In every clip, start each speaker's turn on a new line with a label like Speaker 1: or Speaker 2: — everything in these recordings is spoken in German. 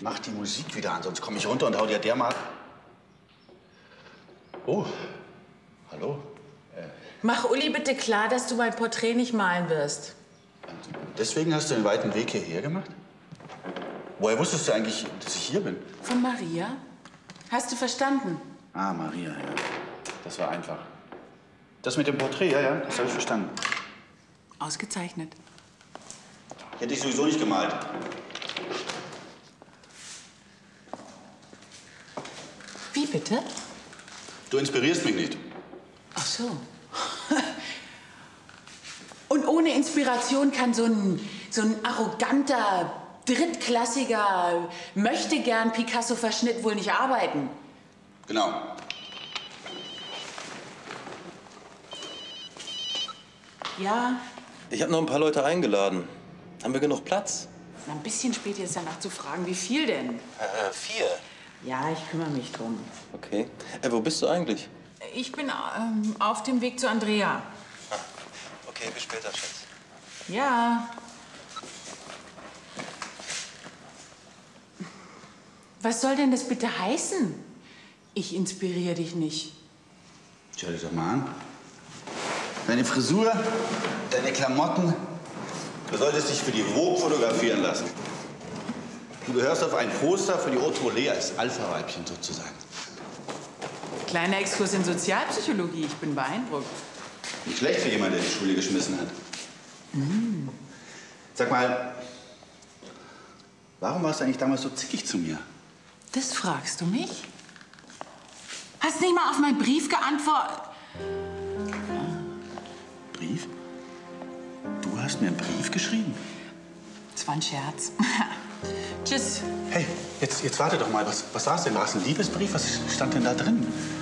Speaker 1: mach die Musik wieder an, sonst komme ich runter und hau dir dermaßen... Oh, hallo?
Speaker 2: Mach Uli bitte klar, dass du mein Porträt nicht malen wirst.
Speaker 1: Deswegen hast du den weiten Weg hierher gemacht? Woher wusstest du eigentlich, dass ich hier bin?
Speaker 2: Von Maria? Hast du verstanden?
Speaker 1: Ah, Maria, ja. Das war einfach. Das mit dem Porträt, ja, das habe ich verstanden.
Speaker 2: Ausgezeichnet.
Speaker 1: Hätte ich sowieso nicht gemalt.
Speaker 2: Wie bitte?
Speaker 1: Du inspirierst mich nicht.
Speaker 2: Ach so. Und ohne Inspiration kann so ein arroganter, drittklassiger, möchtegern Picasso-Verschnitt wohl nicht arbeiten.
Speaker 1: Genau.
Speaker 2: Ja,
Speaker 3: Ich habe noch ein paar Leute eingeladen. Haben wir genug Platz?
Speaker 2: na, ein bisschen spät ist danach zu fragen, wie viel denn?
Speaker 3: 4.
Speaker 2: Ja, ich kümmere mich drum.
Speaker 3: Okay. Wo bist du eigentlich?
Speaker 2: Ich bin auf dem Weg zu Andrea.
Speaker 3: Okay, bis später, Schatz.
Speaker 2: Ja. Was soll denn das bitte heißen? Ich inspiriere dich nicht.
Speaker 1: Schau dir doch mal an. Deine Frisur, deine Klamotten. Du solltest dich für die Vogue fotografieren lassen. Du gehörst auf ein Poster für die Haute Volée als Alpha-Weibchen sozusagen.
Speaker 2: Kleiner Exkurs in Sozialpsychologie. Ich bin beeindruckt.
Speaker 1: Nicht schlecht für jemanden, der die Schule geschmissen hat. Sag mal, warum warst du eigentlich damals so zickig zu mir?
Speaker 2: Das fragst du mich? Hast nicht mal auf meinen Brief geantwortet?
Speaker 1: Brief? Du hast mir einen Brief geschrieben?
Speaker 2: Das war ein Scherz. Tschüss.
Speaker 1: Hey, jetzt warte doch mal. Was war's denn? War es ein Liebesbrief? Was stand denn da drin?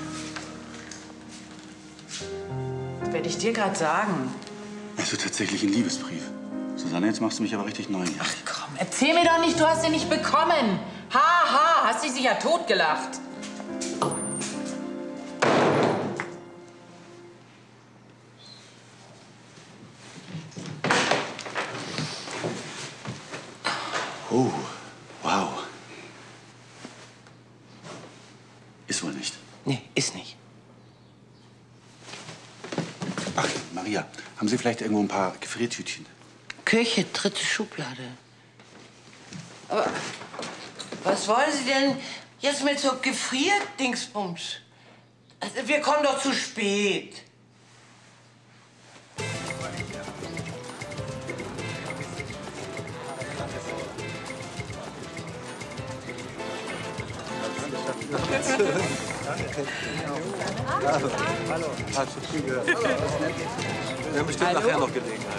Speaker 2: Werde ich dir gerade sagen.
Speaker 1: Es ist tatsächlich ein Liebesbrief. Susanne, jetzt machst du mich aber richtig neugierig.
Speaker 2: Ach komm, erzähl mir doch nicht, du hast ihn nicht bekommen. Ha, hast dich sicher totgelacht.
Speaker 1: Oh, wow. Ist wohl nicht.
Speaker 4: Nee, ist nicht.
Speaker 1: Ach, Maria, haben Sie vielleicht irgendwo ein paar Gefriertütchen?
Speaker 4: Küche, dritte Schublade. Aber was wollen Sie denn jetzt mit so Gefrierdingsbums? Also, wir kommen doch zu spät.
Speaker 3: Hallo. Hast du viel gehört? Wir haben bestimmt nachher noch Gelegenheit.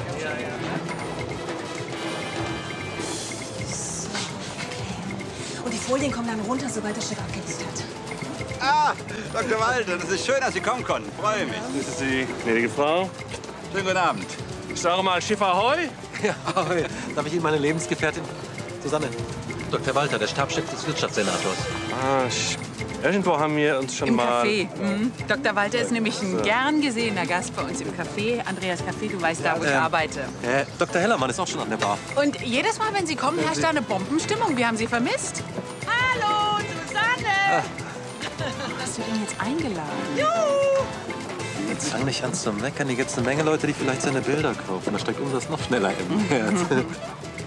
Speaker 5: Und die Folien kommen dann runter, sobald das Schiff abgelegt hat.
Speaker 6: Ah, Dr. Walter, das ist schön, dass Sie kommen konnten. Freue mich.
Speaker 7: Grüße Sie, gnädige Frau.
Speaker 6: Schönen guten Abend.
Speaker 7: Ich sage mal Schiff Ahoi.
Speaker 3: Ja, ahoi. Darf ich Ihnen meine Lebensgefährtin Susanne? Dr. Walter, der Stabschef des Wirtschaftssenators.
Speaker 7: Irgendwo haben wir uns schon
Speaker 2: Im
Speaker 7: mal...
Speaker 2: Café. Dr. Walter ist nämlich ein gern gesehener Gast bei uns im Café. Andreas Café, du weißt da, wo ich arbeite.
Speaker 3: Dr. Hellermann ist auch schon an der Bar.
Speaker 2: Und jedes Mal, wenn Sie kommen, herrscht da eine Bombenstimmung. Wir haben Sie vermisst. Hallo, Susanne! Hast du ihn jetzt eingeladen?
Speaker 3: Jetzt fang nicht an zu meckern. Hier gibt's eine Menge Leute, die vielleicht seine Bilder kaufen. Da steckt Umsatz noch schneller im Herz.